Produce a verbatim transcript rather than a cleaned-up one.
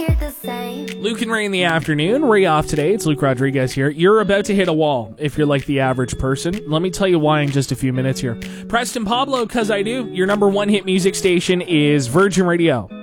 hear the same. Luke and Ray in the afternoon. Ray off today. It's Luke Rodriguez here. You're about to hit a wall if you're like the average person. Let me tell you why in just a few minutes here. Preston Pablo, 'Cause I Do. Your number one hit music station is Virgin Radio.